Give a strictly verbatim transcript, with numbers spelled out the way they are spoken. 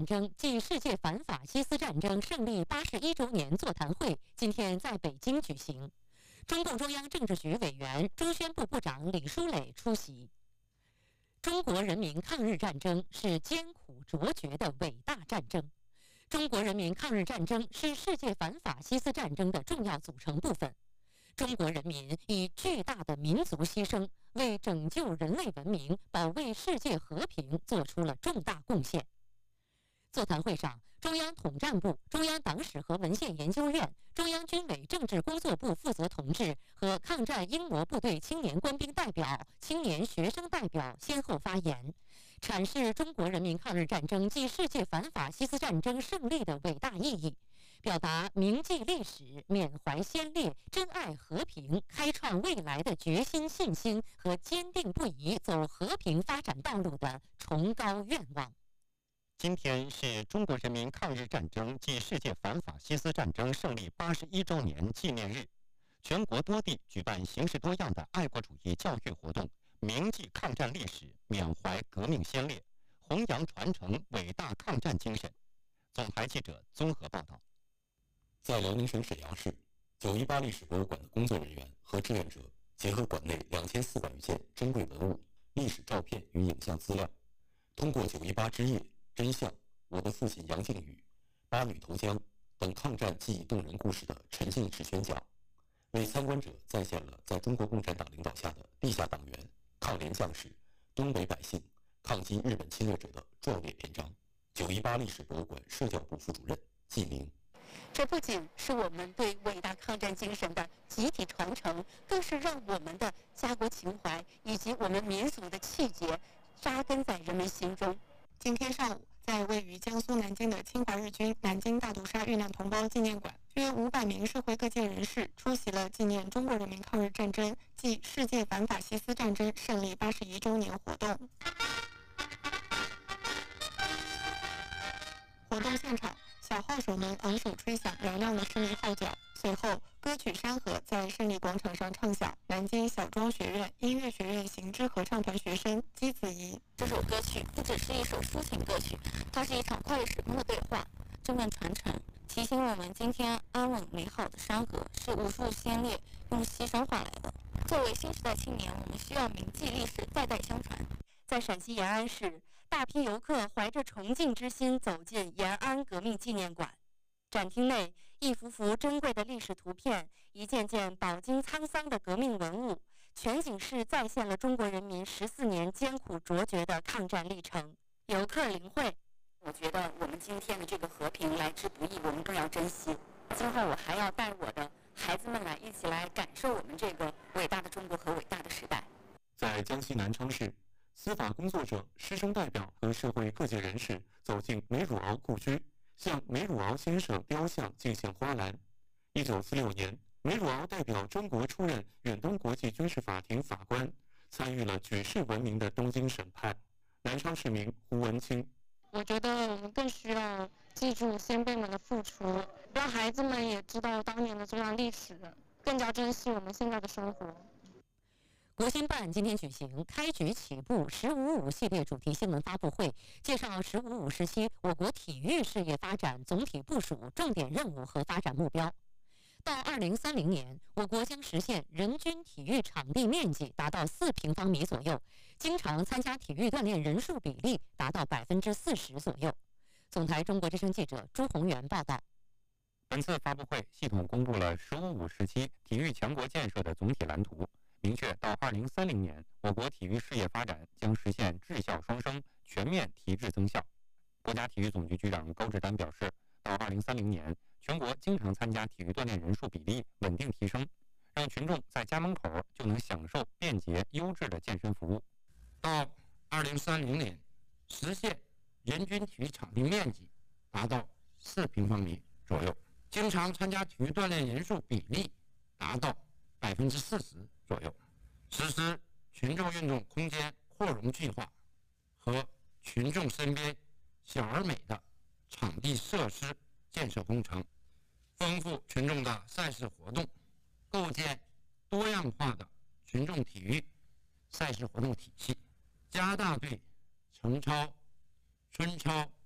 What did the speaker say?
争暨世界反法西斯战争胜利八十一周年座谈会今天在北京举行，中共中央政治局委员、中宣部部长李书磊出席。中国人民抗日战争是艰苦卓绝的伟大战争，中国人民抗日战争是世界反法西斯战争的重要组成部分。中国人民以巨大的民族牺牲，为拯救人类文明、保卫世界和平做出了重大贡献。座谈会上，中央统战部、中央党史和文献研究院、中央军委政治工作部负责同志和抗战英模部队青年官兵代表、青年学生代表先后发言，阐释中国人民抗日战争暨世界反法西斯战争胜利的伟大意义，表达铭记历史、缅怀先烈、珍爱和平、开创未来的决心、信心和坚定不移走和平发展道路的崇高愿望。 今天是中国人民抗日战争暨世界反法西斯战争胜利八十一周年纪念日，全国多地举办形式多样的爱国主义教育活动，铭记抗战历史，缅怀革命先烈，弘扬传承伟大抗战精神。总台记者综合报道。 在辽宁省沈阳市，九一八历史博物馆的工作人员和志愿者结合馆内两千四百余件珍贵文物、历史照片与影像资料，通过九一八之夜、真相、我的父亲杨靖宇、八女投江等抗战记忆动人故事的沉浸式宣讲，为参观者再现了在中国共产党领导下的地下党员、抗联将士、东北百姓抗击日本侵略者的壮烈篇章。九一八历史博物馆社教部副主任季明： 这不仅是我们对伟大抗战精神的集体传承，更是让我们的家国情怀以及我们民族的气节扎根在人们心中。今天上午，在位于江苏南京的侵华日军南京大屠杀遇难同胞纪念馆，约五百名社会各界人士出席了纪念中国人民抗日战争暨世界反法西斯战争胜利八十一周年活动。活动现场，小号手们昂首吹响嘹亮的胜利号角，随后歌曲《山河》在胜利广场上唱响。南京小庄学院音乐学院行知合唱团学生姬子怡：这首歌曲不只是一首抒情歌曲，它是一场跨越时空的对话，正面传承，提醒我们今天安稳美好的山河是无数先烈用牺牲换来的。作为新时代青年，我们需要铭记历史，代代相传。在陕西延安市，大批游客怀着崇敬之心走进延安革命纪念馆。展厅内，一幅幅珍贵的历史图片，一件件饱经沧桑的革命文物，全景式再现了中国人民十四年艰苦卓绝的抗战历程。游客领会，我觉得我们今天的这个和平来之不易，我们更要珍惜。今后我还要带我的孩子们来一起来感受我们这个伟大的中国和伟大的时代。 在江西南昌市，司法工作者、师生代表和社会各界人士走进梅汝敖故居，向梅汝敖先生雕像敬献花篮。一九四六年，梅汝敖代表中国出任远东国际军事法庭法官，参与了举世闻名的东京审判。南昌市民胡文清： 我觉得我们更需要记住先辈们的付出，让孩子们也知道当年的这段历史，更加珍惜我们现在的生活。 国新办今天举行开局起步“十五五”系列主题新闻发布会，介绍“十五五”时期我国体育事业发展总体部署、重点任务和发展目标。到二零三零年，我国将实现人均体育场地面积达到四平方米左右，经常参加体育锻炼人数比例达到百分之四十左右。总台中国之声记者朱宏元报道。 本次发布会系统公布了“十五五”时期体育强国建设的总体蓝图。明确到二零三零年，我国体育事业发展将实现质效双升，全面提质增效。国家体育总局局长高志丹表示，到二零三零年，全国经常参加体育锻炼人数比例稳定提升，让群众在家门口就能享受便捷优质的健身服务。 到二零三零年，实现人均体育场地面积达到四平方米左右，经常参加体育锻炼人数比例达到百分之四十左右，实施群众运动空间扩容计划和群众身边小而美的场地设施建设工程，丰富群众的赛事活动，构建多样化的群众体育赛事活动体系，加大对晨操、春操、